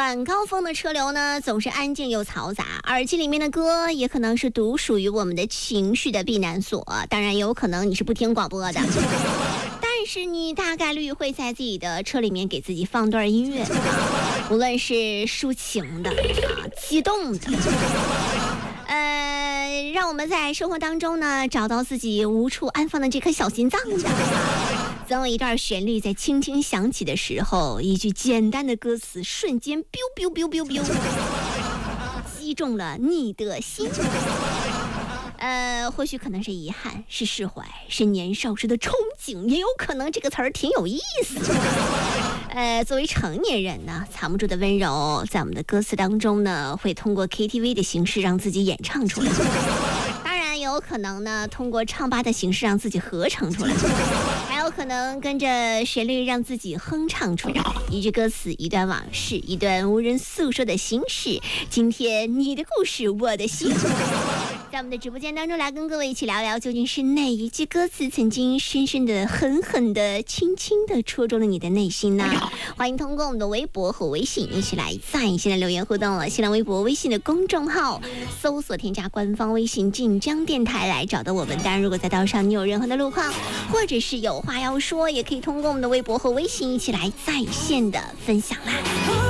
晚高峰的车流呢，总是安静又嘈杂，耳机里面的歌也可能是独属于我们的情绪的避难所。当然，也有可能你是不听广播的，但是你大概率会在自己的车里面给自己放段音乐，无论是抒情的、激动的。让我们在生活当中呢，找到自己无处安放的这颗小心脏的。总有一段旋律在轻轻响起的时候，一句简单的歌词瞬间 biu biu biu biu biu 击中了你的心。或许可能是遗憾，是释怀，是年少时的憧憬，也有可能这个词儿挺有意思的。作为成年人呢，藏不住的温柔，在我们的歌词当中呢，会通过 KTV 的形式让自己演唱出来。当然，也有可能呢，通过唱吧的形式让自己合成出来。还有可能跟着旋律让自己哼唱出来，一句歌词，一段往事，一段无人诉说的心事。今天你的故事，我的心。在我们的直播间当中来跟各位一起聊聊，究竟是哪一句歌词曾经深深的、狠狠的、轻轻的戳中了你的内心呢？欢迎通过我们的微博和微信一起来在线的留言互动了。新浪微博、微信的公众号搜索添加官方微信晋江电台来找到我们。当然，如果在道上你有任何的路况，或者是有话要说，也可以通过我们的微博和微信一起来在线的分享啦。